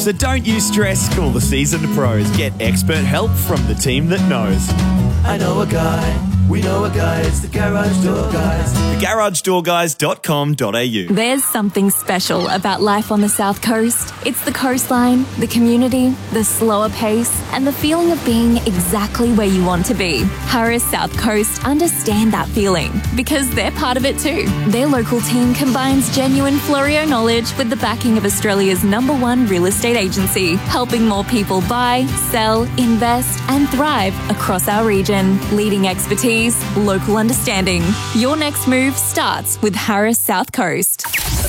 So don't you stress, call the seasoned pros. Get expert help from the team that knows. I know a guy, we know a guy, it's the Garage Door Guys. TheGarageDoorGuys.com.au. There's something special about life on the South Coast. It's the coastline, the community, the slower pace, and the feeling of being exactly where you want to be. Harris South Coast understand that feeling because they're part of it too. Their local team combines genuine Florio knowledge with the backing of Australia's #1 real estate agency, helping more people buy, sell, invest, and thrive across our region. Leading expertise, local understanding. Your next move starts with Harris South Coast.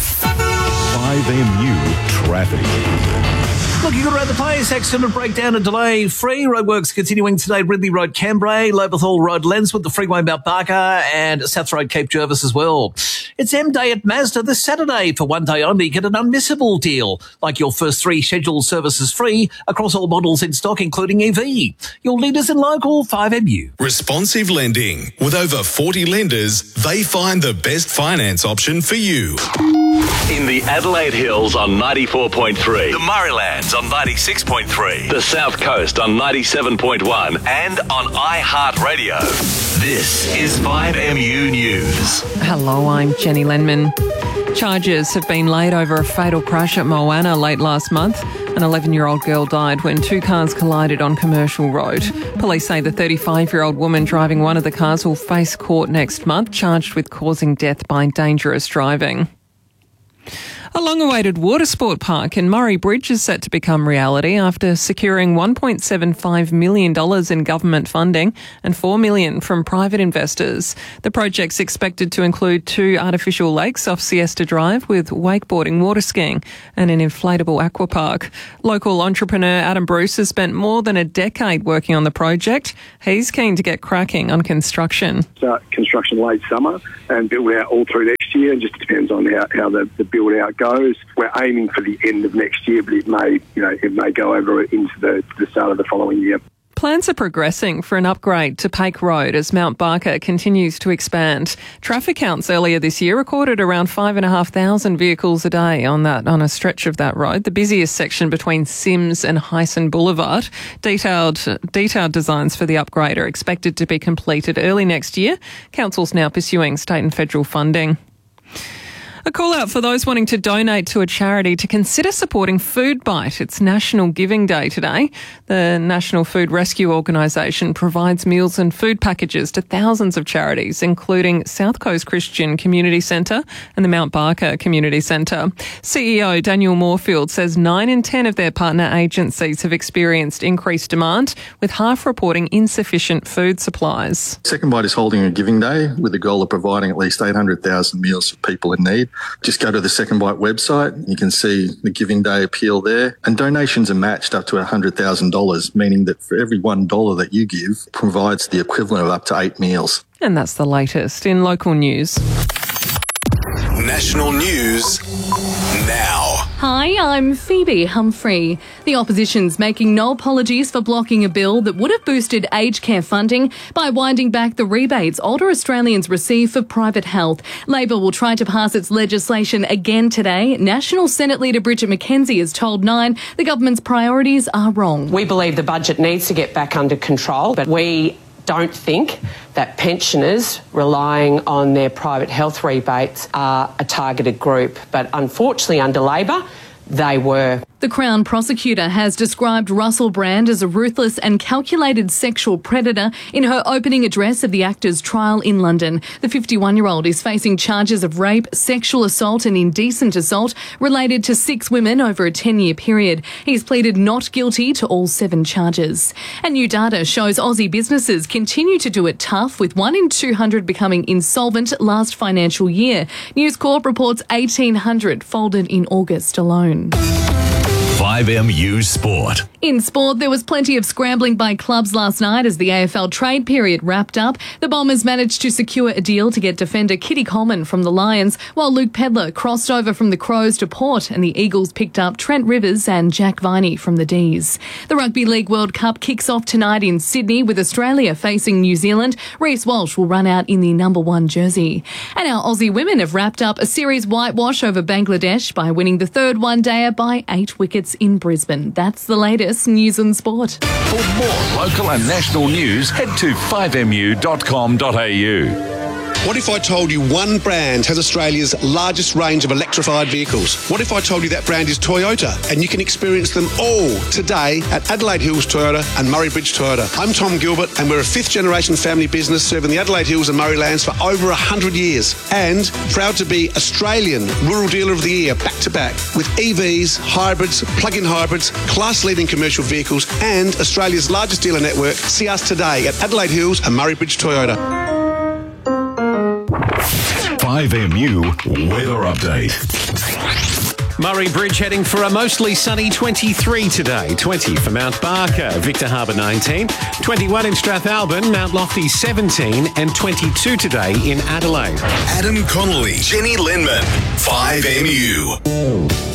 5MU Traffic. Looking good around the place, accident breakdown and delay free. Roadworks continuing today, Ridley Road, Cambrai, Lobethal Road, Lenswood, the Freeway Mount Barker, and South Road, Cape Jervis as well. It's M Day at Mazda this Saturday. For one day only, get an unmissable deal, like your first 3 scheduled services free across all models in stock, including EV. Your leaders in local 5MU. Responsive lending. With over 40 lenders, they find the best finance option for you. In the Adelaide Hills on 94.3, the Murraylands on 96.3, the South Coast on 97.1, and on iHeartRadio. This is 5MU News. Hello, I'm Jenny Lenman. Charges have been laid over a fatal crash at Moana late last month. An 11-year-old girl died when 2 cars collided on Commercial Road. Police say the 35-year-old woman driving one of the cars will face court next month, charged with causing death by dangerous driving. A long-awaited water sport park in Murray Bridge is set to become reality after securing $1.75 million in government funding and $4 million from private investors. The project's expected to include 2 artificial lakes off Siesta Drive with wakeboarding, water skiing and an inflatable aqua park. Local entrepreneur Adam Bruce has spent more than a decade working on the project. He's keen to get cracking on construction. Start construction late summer and build out all through next year. It just depends on how the build out goes. We're aiming for the end of next year, but it may go over into the start of the following year. Plans are progressing for an upgrade to Pake Road as Mount Barker continues to expand. Traffic counts earlier this year recorded around 5,500 vehicles a day on a stretch of that road, the busiest section between Sims and Hyson Boulevard. Detailed designs for the upgrade are expected to be completed early next year. Council's now pursuing state and federal funding. A call out for those wanting to donate to a charity to consider supporting Foodbite. It's National Giving Day today. The National Food Rescue Organisation provides meals and food packages to thousands of charities, including South Coast Christian Community Centre and the Mount Barker Community Centre. CEO Daniel Moorfield says 9 in 10 of their partner agencies have experienced increased demand, with half reporting insufficient food supplies. Second Bite is holding a Giving Day with the goal of providing at least 800,000 meals for people in need. Just go to the Second Bite website. You can see the Giving Day appeal there. And donations are matched up to $100,000, meaning that for every $1 that you give provides the equivalent of up to 8 meals. And that's the latest in local news. National News now. Hi, I'm Phoebe Humphrey. The opposition's making no apologies for blocking a bill that would have boosted aged care funding by winding back the rebates older Australians receive for private health. Labor will try to pass its legislation again today. National Senate Leader Bridget McKenzie has told Nine the government's priorities are wrong. We believe the budget needs to get back under control, but we don't think that pensioners relying on their private health rebates are a targeted group. But unfortunately, under Labor, they were. The Crown prosecutor has described Russell Brand as a ruthless and calculated sexual predator in her opening address of the actor's trial in London. The 51-year-old is facing charges of rape, sexual assault and indecent assault related to 6 women over a 10-year period. He's pleaded not guilty to all 7 charges. And new data shows Aussie businesses continue to do it tough, with 1 in 200 becoming insolvent last financial year. News Corp reports 1,800 folded in August alone. 5MU Sport. In sport, there was plenty of scrambling by clubs last night as the AFL trade period wrapped up. The Bombers managed to secure a deal to get defender Kitty Coleman from the Lions, while Luke Pedler crossed over from the Crows to Port, and the Eagles picked up Trent Rivers and Jack Viney from the D's. The Rugby League World Cup kicks off tonight in Sydney with Australia facing New Zealand. Reece Walsh will run out in the number 1 jersey. And our Aussie women have wrapped up a series whitewash over Bangladesh by winning the third one-dayer by 8 wickets in in Brisbane. That's the latest news and sport. For more local and national news, head to 5mu.com.au. What if I told you one brand has Australia's largest range of electrified vehicles? What if I told you that brand is Toyota and you can experience them all today at Adelaide Hills Toyota and Murray Bridge Toyota? I'm Tom Gilbert and we're a fifth generation family business serving the Adelaide Hills and Murray Lands for over 100 years and proud to be Australian Rural Dealer of the Year back to back with EVs, hybrids, plug-in hybrids, class-leading commercial vehicles and Australia's largest dealer network. See us today at Adelaide Hills and Murray Bridge Toyota. 5MU Weather Update. Murray Bridge heading for a mostly sunny 23 today. 20 for Mount Barker, Victor Harbour 19, 21 in Strathalbyn, Mount Lofty 17 and 22 today in Adelaide. Adam Connolly, Jenny Linman, 5MU.